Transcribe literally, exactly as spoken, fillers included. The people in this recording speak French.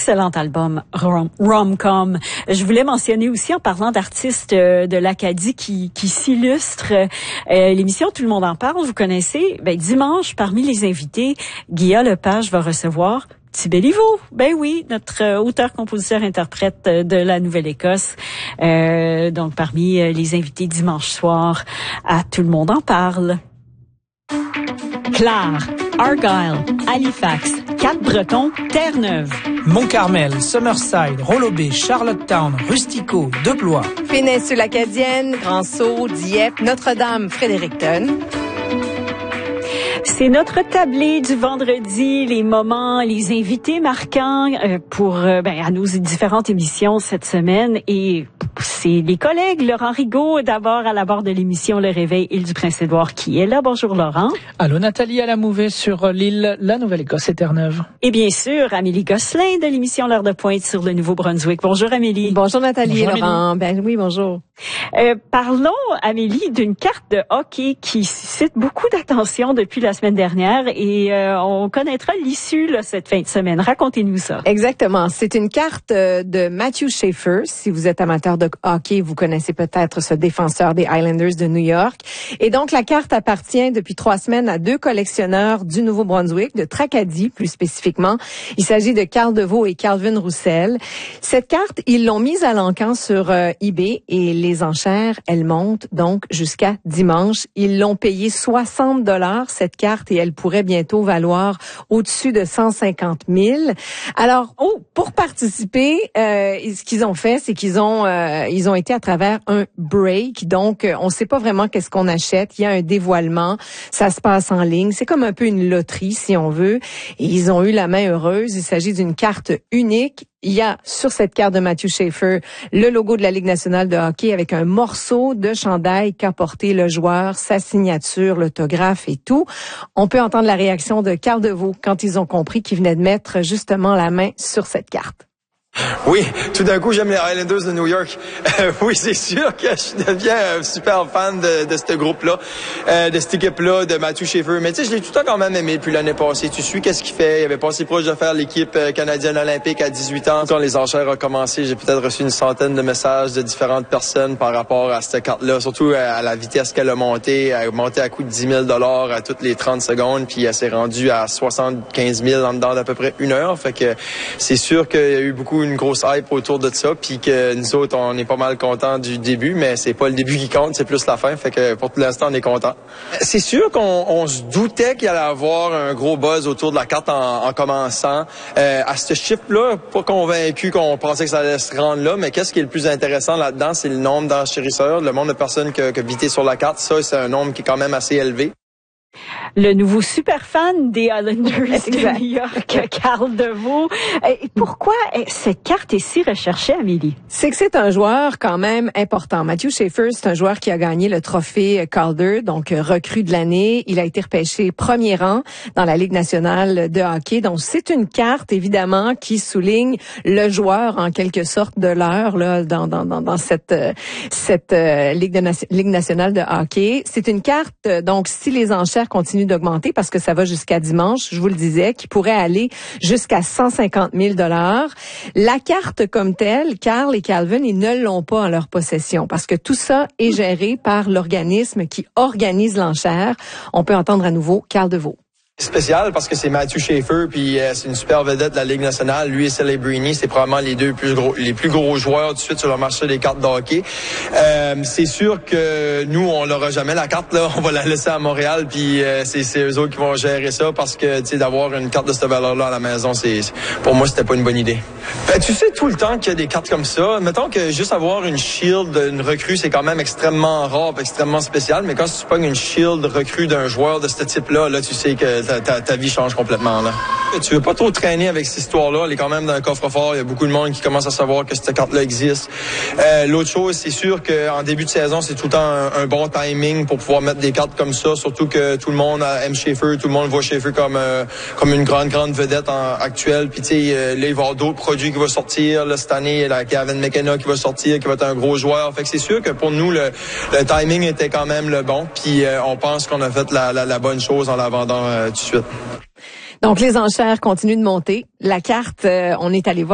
excellent album rom- rom-com. Je voulais mentionner aussi, en parlant d'artistes euh, de l'Acadie qui, qui s'illustrent, euh, l'émission Tout le monde en parle, vous connaissez, ben, dimanche, parmi les invités, Guilla Lepage va recevoir Tibéliveau. Ben oui, notre euh, auteur, compositeur, interprète euh, de la Nouvelle-Écosse. Euh, donc, parmi euh, les invités dimanche soir à Tout le monde en parle. Clare, Argyle, Halifax, Cap-Breton, Terre-Neuve. Mont-Carmel, Summerside, Rolobé, Charlottetown, Rustico, Deblois. Péninsule Acadienne, Grand-Sault, Dieppe, Notre-Dame, Fredericton. C'est notre tablé du vendredi, les moments, les invités marquants euh, pour euh, ben, à nos différentes émissions cette semaine. Et c'est les collègues, Laurent Rigaud, d'abord à la barre de l'émission Le Réveil, Île du Prince-Édouard, qui est là. Bonjour Laurent. Allô Nathalie Alamouvé sur l'île La Nouvelle-Écosse et Terre-Neuve. Et bien sûr, Amélie Gosselin de l'émission L'Heure de Pointe sur le Nouveau-Brunswick. Bonjour Amélie. Bonjour Nathalie Bonjour, et Laurent. Ben oui, bonjour. Euh, parlons, Amélie, d'une carte de hockey qui suscite beaucoup d'attention depuis la semaine dernière et euh, on connaîtra l'issue là, cette fin de semaine. Racontez-nous ça. Exactement. C'est une carte de Matthew Schaefer. Si vous êtes amateur de hockey, vous connaissez peut-être ce défenseur des Islanders de New York. Et donc, la carte appartient depuis trois semaines à deux collectionneurs du Nouveau-Brunswick, de Tracadie plus spécifiquement. Il s'agit de Carl Deveau et Calvin Roussel. Cette carte, ils l'ont mise à l'encan sur euh, eBay et les enchères, elles montent donc jusqu'à dimanche. Ils l'ont payé soixante dollars cette carte et elle pourrait bientôt valoir au-dessus de cent cinquante mille. Alors, oh, pour participer, euh, ce qu'ils ont fait, c'est qu'ils ont euh, ils ont été à travers un break. Donc, on ne sait pas vraiment qu'est-ce qu'on achète. Il y a un dévoilement. Ça se passe en ligne. C'est comme un peu une loterie, si on veut. Et ils ont eu la main heureuse. Il s'agit d'une carte unique. Il y a sur cette carte de Matthew Schaefer le logo de la Ligue nationale de hockey avec un morceau de chandail qu'a porté le joueur, sa signature, l'autographe et tout. On peut entendre la réaction de Carl Deveau quand ils ont compris qu'ils venaient de mettre justement la main sur cette carte. Oui, tout d'un coup, j'aime les Highlanders de New York. Euh, oui, c'est sûr que je deviens un super fan de, de ce groupe-là, euh, de cette équipe-là, de Matthew Schaefer. Mais tu sais, je l'ai tout le temps quand même aimé depuis l'année passée. Tu suis qu'est-ce qu'il fait. Il avait passé proche de faire l'équipe canadienne olympique à dix-huit ans. Quand les enchères ont commencé, j'ai peut-être reçu une centaine de messages de différentes personnes par rapport à cette carte-là, surtout à la vitesse qu'elle a montée. Elle a monté à coût de dix mille dollars à toutes les trente secondes, puis elle s'est rendue à soixante-quinze mille en dedans d'à peu près une heure. Fait que c'est sûr qu'il y a eu beaucoup une grosse hype autour de ça, puis que nous autres, on est pas mal contents du début, mais c'est pas le début qui compte, c'est plus la fin, fait que pour l'instant, on est contents. C'est sûr qu'on on se doutait qu'il allait avoir un gros buzz autour de la carte en, en commençant. Euh, à ce chiffre-là, pas convaincu qu'on pensait que ça allait se rendre là, mais qu'est-ce qui est le plus intéressant là-dedans, c'est le nombre d'enchérisseurs, le nombre de personnes qui ont bité sur la carte. Ça, c'est un nombre qui est quand même assez élevé. Le nouveau super fan des Islanders de New York, Carl Deveau. Et pourquoi cette carte est si recherchée, Amélie? C'est que c'est un joueur quand même important. Matthew Schaefer, c'est un joueur qui a gagné le trophée Calder, donc recrue de l'année. Il a été repêché premier rang dans la Ligue nationale de hockey. Donc, c'est une carte, évidemment, qui souligne le joueur, en quelque sorte, de l'heure là dans, dans, dans, dans cette, cette euh, Ligue, de, Ligue nationale de hockey. C'est une carte, donc, si les enchères continue d'augmenter parce que ça va jusqu'à dimanche, je vous le disais, qui pourrait aller jusqu'à cent cinquante mille dollars. La carte comme telle, Carl et Calvin, ils ne l'ont pas en leur possession parce que tout ça est géré par l'organisme qui organise l'enchère. On peut entendre à nouveau Carl Deveau. Spécial parce que c'est Matthew Schaefer puis euh, c'est une super vedette de la Ligue nationale. Lui et Celebrini, c'est probablement les deux plus gros, les plus gros joueurs tout de suite sur le marché des cartes de hockey. Euh, c'est sûr que nous, on l'aura jamais la carte là. On va la laisser à Montréal puis euh, c'est, c'est eux autres qui vont gérer ça parce que tu sais d'avoir une carte de cette valeur-là à la maison, c'est pour moi c'était pas une bonne idée. Ben, tu sais tout le temps qu'il y a des cartes comme ça. Mettons que juste avoir une shield, une recrue, c'est quand même extrêmement rare, extrêmement spécial. Mais quand tu pognes une shield recrue d'un joueur de ce type-là, là tu sais que Ta, ta, ta vie change complètement, là. Tu veux pas trop traîner avec cette histoire-là. Elle est quand même dans un coffre-fort. Il y a beaucoup de monde qui commence à savoir que cette carte-là existe. Euh, l'autre chose, c'est sûr qu'en début de saison, c'est tout le temps un, un bon timing pour pouvoir mettre des cartes comme ça. Surtout que tout le monde aime Schaefer. Tout le monde voit Schaefer comme, euh, comme une grande, grande vedette en, actuelle. Puis, tu sais, euh, là, il va y avoir d'autres produits qui vont sortir. Là, cette année, il y a Gavin McKenna qui va sortir, qui va être un gros joueur. Fait que c'est sûr que pour nous, le, le timing était quand même le bon. Puis, euh, on pense qu'on a fait la, la, la bonne chose en la vendant euh, tout de suite. Donc, les enchères continuent de monter. La carte, euh, on est allé voir